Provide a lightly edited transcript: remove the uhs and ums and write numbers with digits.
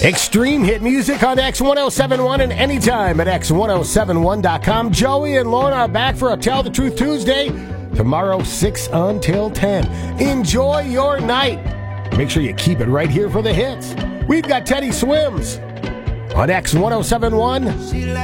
Extreme hit music on X1071 and anytime at X1071.com. Joey and Lorna are back for a Tell the Truth Tuesday. Tomorrow, 6 until 10. Enjoy your night. Make sure you keep it right here for the hits. We've got Teddy Swims on X1071.